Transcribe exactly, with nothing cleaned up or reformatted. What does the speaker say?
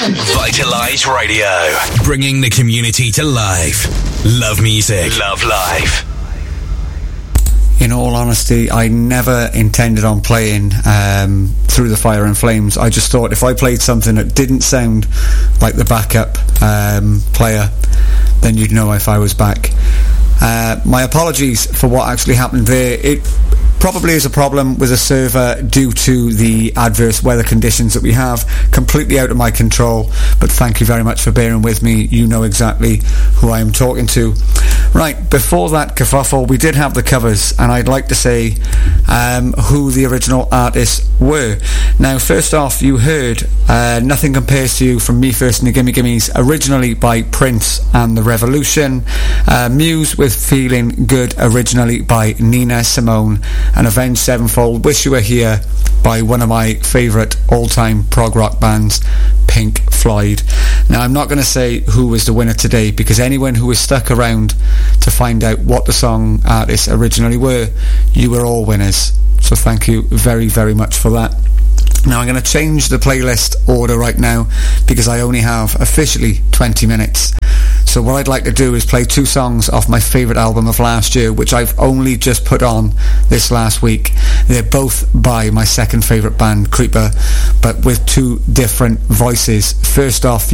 Vitalise Radio, bringing the community to life. Love music, love life. In all honesty, I never intended on playing um, Through the Fire and Flames. I just thought if I played something that didn't sound like the backup um, player, then you'd know if I was back. Uh, my apologies for what actually happened there. It probably is a problem with a server due to the adverse weather conditions that we have, completely out of my control, but thank you very much for bearing with me. You know exactly who I am talking to. Right, before that kerfuffle, we did have the covers, and I'd like to say um, who the original artists were. Now, first off, you heard uh, Nothing Compares to You from Me First and the Gimme Gimmes, originally by Prince and the Revolution. Uh, Muse with Feeling Good, originally by Nina Simone. And Avenged Sevenfold, Wish You Were Here, by one of my favourite all-time prog rock bands, Pink Floyd. Now, I'm not going to say who was the winner today, because anyone who was stuck around to find out what the song artists originally were, you were all winners. So thank you very, very much for that. Now, I'm going to change the playlist order right now, because I only have officially twenty minutes. So what I'd like to do is play two songs off my favourite album of last year, which I've only just put on this last week. They're both by my second favourite band, Creeper, but with two different voices. First off,